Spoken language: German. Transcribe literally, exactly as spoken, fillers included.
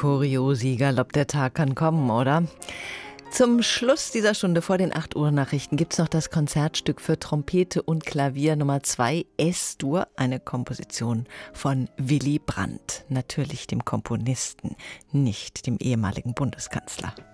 Furiosi, Galopp, der Tag kann kommen, oder? Zum Schluss dieser Stunde vor den acht Uhr Nachrichten gibt es noch das Konzertstück für Trompete und Klavier Nummer zwei, Es-Dur, eine Komposition von Willy Brandt. Natürlich dem Komponisten, nicht dem ehemaligen Bundeskanzler.